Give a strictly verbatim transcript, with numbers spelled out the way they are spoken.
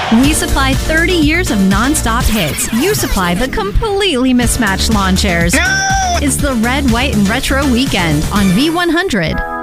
We supply thirty years of non-stop hits. You supply the completely mismatched lawn chairs. No! It's the Red, White, and Retro Weekend on V one hundred.